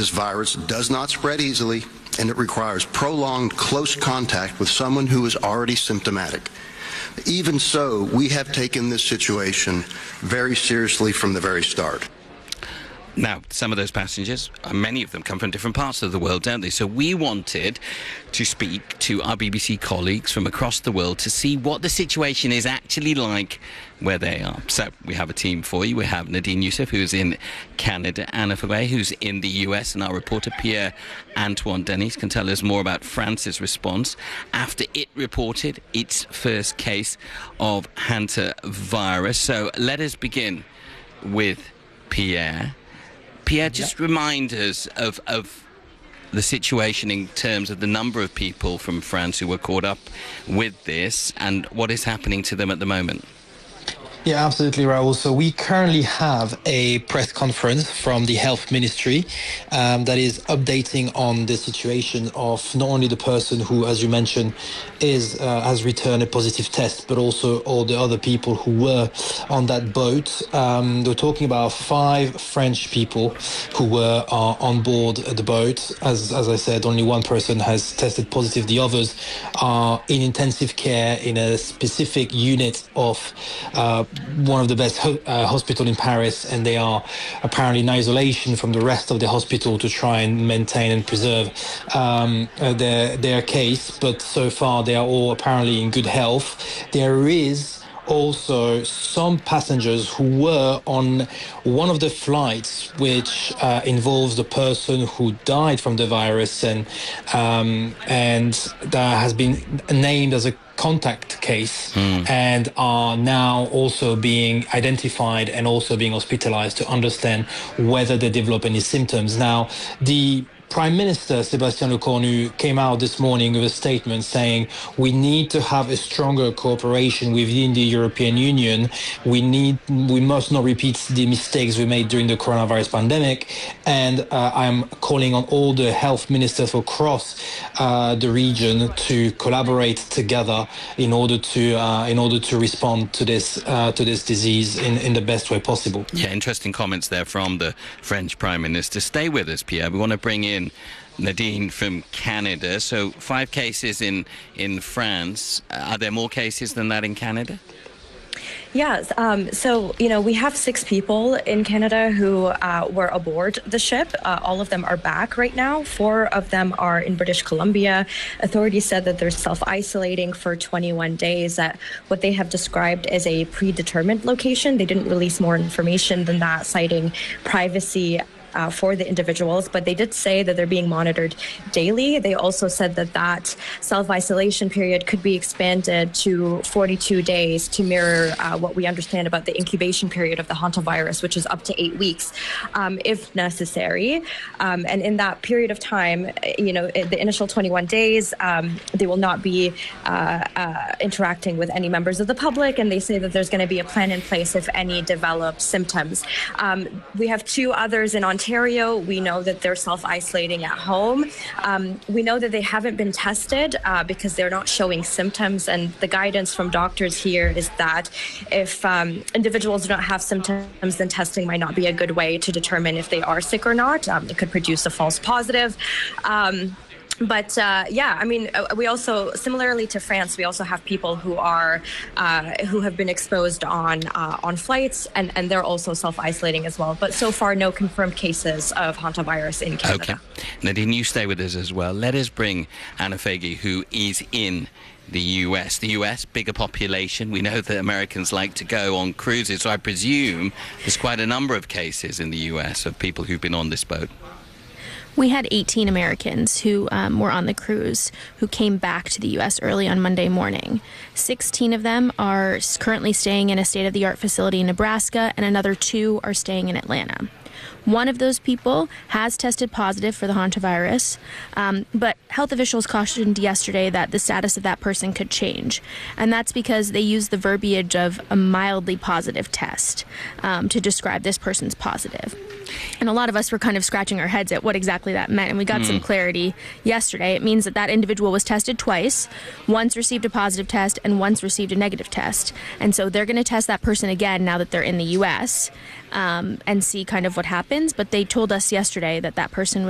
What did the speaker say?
this virus does not spread easily, and it requires prolonged close contact with someone who is already symptomatic. Even so, we have taken this situation very seriously from the very start. Now, some of those passengers, many of them come from different parts of the world, don't they? So we wanted to speak to our BBC colleagues from across the world to see what the situation is actually like where they are. So we have a team for you. We have Nadine Youssef, who's in Canada, Anna Fabre, who's in the US, and our reporter Pierre-Antoine Denis can tell us more about France's response after it reported its first case of hantavirus. So let us begin with Pierre. Pierre, just remind us of the situation in terms of the number of people from France who were caught up with this and what is happening to them at the moment. Yeah, absolutely, Raoul. So we currently have a press conference from the Health Ministry that is updating on the situation of not only the person who, as you mentioned, has returned a positive test, but also all the other people who were on that boat. We're talking about 5 French people who were on board the boat. As I said, only one person has tested positive. The others are in intensive care in a specific unit of one of the best hospital in Paris, and they are apparently in isolation from the rest of the hospital to try and maintain and preserve their case. But so far, they are all apparently in good health. There is also some passengers who were on one of the flights which involves the person who died from the virus, and that has been named as a contact case and are now also being identified and also being hospitalized to understand whether they develop any symptoms. Now, the Prime Minister Sébastien Lecornu came out this morning with a statement saying we need to have a stronger cooperation within the European Union. We must not repeat the mistakes we made during the coronavirus pandemic. And I'm calling on all the health ministers across the region to collaborate together in order to respond to this disease in the best way possible. Yeah, interesting comments there from the French Prime Minister. Stay with us, Pierre. We want to bring in Nadine from Canada. So 5 cases in France. Are there more cases than that in Canada? Yes. So, we have 6 people in Canada who were aboard the ship. All of them are back right now. 4 of them are in British Columbia. Authorities said that they're self-isolating for 21 days at what they have described as a predetermined location. They didn't release more information than that, citing privacy for the individuals, but they did say that they're being monitored daily. They also said that self-isolation period could be expanded to 42 days to mirror what we understand about the incubation period of the hantavirus, which is up to 8 weeks, if necessary. And in that period of time, the initial 21 days, they will not be interacting with any members of the public, and they say that there's going to be a plan in place if any develop symptoms. We have 2 others in Ontario. We know that they're self-isolating at home. We know that they haven't been tested because they're not showing symptoms, and the guidance from doctors here is that if individuals do not have symptoms, then testing might not be a good way to determine if they are sick or not. It could produce a false positive. But we also, similarly to France, we also have people who have been exposed on flights, and they're also self-isolating as well. But so far, no confirmed cases of hantavirus in Canada. Okay. Nadine, you stay with us as well. Let us bring Anna Fabre, who is in the US. The US, bigger population. We know that Americans like to go on cruises, so I presume there's quite a number of cases in the US of people who've been on this boat. We had 18 Americans who were on the cruise who came back to the U.S. early on Monday morning. 16 of them are currently staying in a state-of-the-art facility in Nebraska, and another 2 are staying in Atlanta. One of those people has tested positive for the hantavirus, but health officials cautioned yesterday that the status of that person could change. And that's because they used the verbiage of a mildly positive test to describe this person's positive. And a lot of us were kind of scratching our heads at what exactly that meant, and we got some clarity yesterday. It means that individual was tested twice, once received a positive test and once received a negative test. And so they're going to test that person again now that they're in the U.S. And see kind of what happens. But they told us yesterday that that person